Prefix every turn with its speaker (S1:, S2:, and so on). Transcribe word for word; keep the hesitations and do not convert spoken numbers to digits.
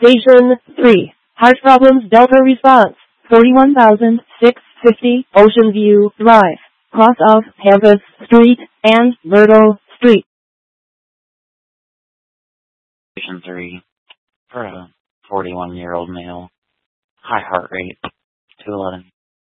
S1: Station three. Heart problems Delta response. forty-one thousand six hundred fifty Ocean View Drive. Cross of Campus Street and Myrtle Street.
S2: Station three. For a forty-one-year-old male. High heart rate. two eleven.